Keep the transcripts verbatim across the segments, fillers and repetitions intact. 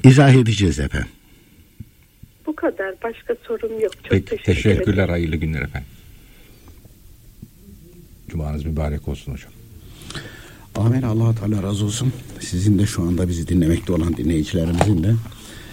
İzah edeceğiz efendim. Bu kadar. Başka sorum yok. Çok Peki, teşekkür ederim. teşekkürler. Hayırlı günler efendim. Cumanız mübarek olsun hocam. Amin. Allah-u Teala razı olsun. Sizin de şu anda bizi dinlemekte olan dinleyicilerimizin de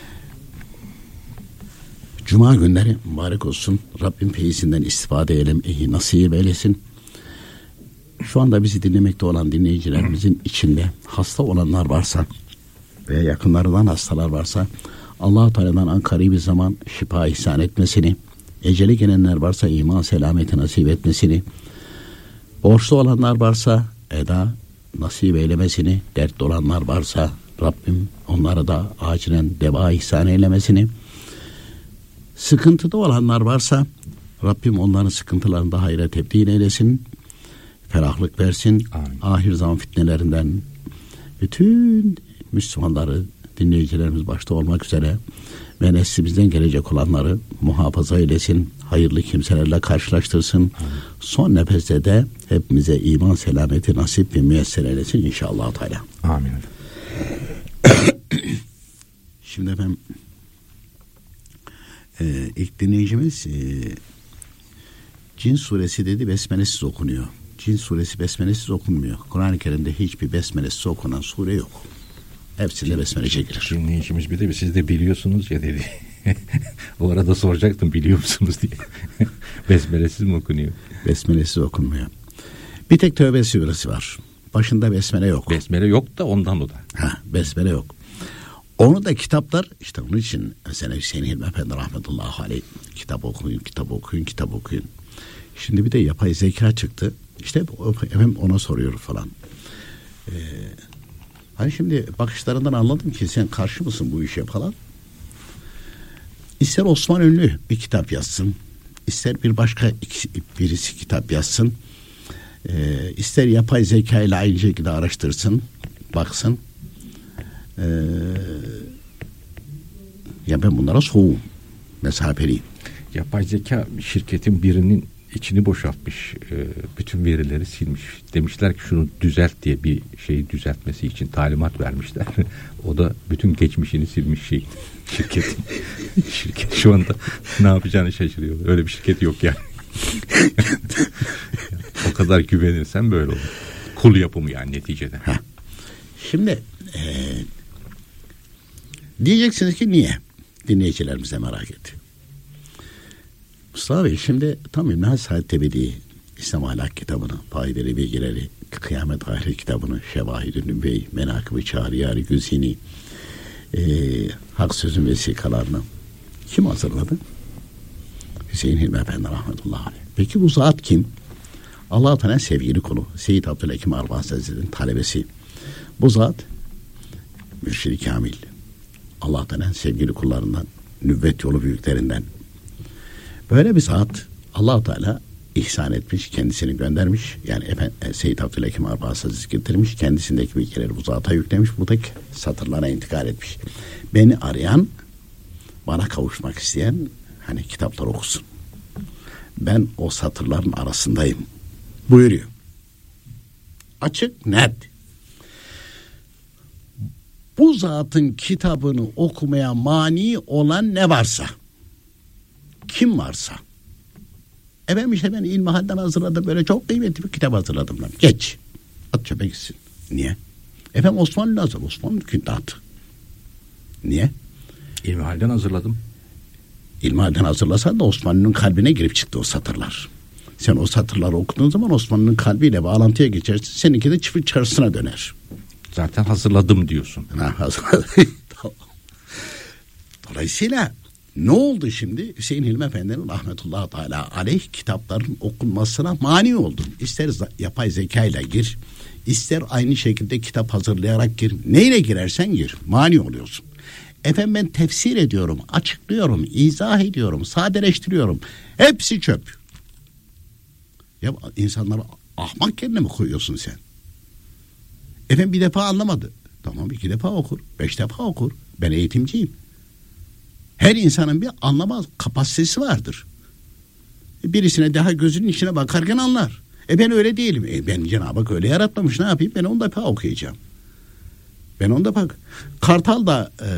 Cuma günleri mübarek olsun. Rabbim feyzinden istifade edelim, iyi nasip eylesin. Şu anda bizi dinlemekte olan dinleyicilerimizin içinde hasta olanlar varsa veya yakınlarından hastalar varsa Allah-u Teala'dan ankari bir zaman şifa ihsan etmesini, eceli gelenler varsa iman selameti nasip etmesini, borçlu olanlar varsa eda nasip eylemesini, dertli olanlar varsa Rabbim onlara da acilen deva ihsan eylemesini, sıkıntıda olanlar varsa Rabbim onların sıkıntılarını da hayra tebdil eylesin, ferahlık versin. Amin. Ahir zaman fitnelerinden bütün Müslümanları, dinleyicilerimiz başta olmak üzere ve neslimizden gelecek olanları muhafaza eylesin, hayırlı kimselerle karşılaştırsın. Amin. Son nefeste de hepimize iman selameti nasip ve müyesser eylesin inşallah Teala. Amin. Şimdi efendim e, ilk dinleyicimiz e, Cin suresi dedi, besmelesiz okunuyor. Cin suresi besmelesiz okunmuyor. Kur'an-ı Kerim'de hiçbir besmelesiz okunan sure yok. Hepsinde besmele çekilir. Dinleyicimiz bir de siz de biliyorsunuz ya dedi. O arada soracaktım, biliyor musunuz diye. Besmelesiz mi okunuyor? Besmelesiz okunmuyor. Bir tek Tövbe suresi var. Başında besmele yok. Besmele yok da ondan o da. Ha, besmele yok. Onu da kitaplar, işte onun için mesela Hüseyin Hilmi Efendi rahmetullahi aleyh kitap okuyun, kitap okuyun, kitap okuyun. Şimdi bir de yapay zeka çıktı. İşte efendim ona soruyor falan. Ee, hani şimdi bakışlarından anladım ki sen karşı mısın bu işe falan. İster Osman Ünlü bir kitap yazsın, ister bir başka iki, birisi kitap yazsın, ee, ister yapay zeka ile aynı şekilde araştırsın, baksın. Ee, ya ben bunlara soğuğum, mesafeliyim. Yapay zeka şirketin birinin içini boşaltmış, bütün verileri silmiş. Demişler ki şunu düzelt diye, bir şeyi düzeltmesi için talimat vermişler. O da bütün geçmişini silmiş şey şirketin. Şirket şu anda ne yapacağını şaşırıyor. Öyle bir şirket yok yani. O kadar güvenirsen böyle olur. Kul yapımı yani neticede. Heh. Şimdi e, diyeceksiniz ki niye? Dinleyicilerimiz de merak etti. Mustafa Bey, şimdi tam İbn-i Said Tebedi İslam Ahlak kitabını, faydalı bilgileri, Kıyamet Ahire kitabını, Şevahid-i Nübey, Menakıb-ı Çağriyar-ı Güzini, e, Hak Sözün vesikalarını kim hazırladı? Hüseyin Hilmi Efendi rahmetullahi aleyh. Peki bu zat kim? Allah-u Teala sevgili kulu, Seyyid Abdülhakim Arvasi Hazretleri'nin talebesi. Bu zat Mürşid-i Kamil, Allah-u Teala'nın sevgili kullarından, nübüvvet yolu büyüklerinden. Böyle bir zat Allah-u Teala ihsan etmiş, kendisini göndermiş. Yani efendim, Seyyid Abdülhakim Arvasi Hazretleri getirmiş, kendisindeki bilgileri bu zata yüklemiş, buradaki satırlara intikal etmiş. Beni arayan, bana kavuşmak isteyen hani kitaplar okusun. Ben o satırların arasındayım buyuruyor. Açık, net. Bu zatın kitabını okumaya mani olan ne varsa, kim varsa, efendim işte ben İlmihal'den hazırladım, böyle çok kıymetli bir kitap hazırladım. Ben. Geç, at çöpe gitsin. Niye? Efendim Osmanlı hazır, Osmanlı küntatı. Niye? İlmihal'den hazırladım. İlmihal'den hazırlasan da Osmanlı'nın kalbine girip çıktı o satırlar. Sen o satırları okuduğun zaman Osmanlı'nın kalbiyle bağlantıya geçersin, seninki de çift çarşısına döner. Zaten hazırladım diyorsun. Ha, hazırladım. Dolayısıyla ne oldu şimdi? Hüseyin Hilmi Efendi'nin rahmetullahi teala aleyh kitapların okunmasına mani oldun. İster yapay zekayla gir, ister aynı şekilde kitap hazırlayarak gir. Neyle girersen gir, mani oluyorsun. Efendim ben tefsir ediyorum, açıklıyorum, izah ediyorum, sadeleştiriyorum. Hepsi çöp. Ya insanları ahmak yerine mi koyuyorsun sen? Efendim bir defa anlamadı. Tamam, iki defa okur, beş defa okur. Ben eğitimciyim. Her insanın bir anlama kapasitesi vardır. Birisine daha gözünün içine bakarken anlar. E ben öyle değilim. E ben Cenab-ı Hak öyle yaratmamış, ne yapayım? Ben on defa okuyacağım. Ben on defa. Kartal da... E,